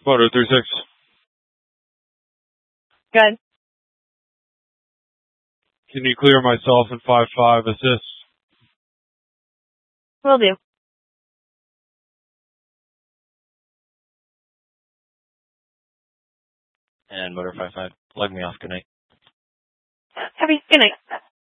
Moto 36. Good. Can you clear myself in 5-5 assist? Will do. And Motor 5-5, log me off. Good night. Good night.